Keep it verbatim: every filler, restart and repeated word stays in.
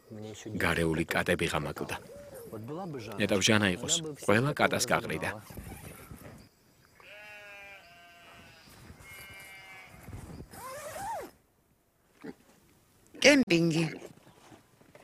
გარეული კატები ღამაგდა. ნეტავ ჟანა იყოს, ყველა კატას გაყრიდა. კემპინგი.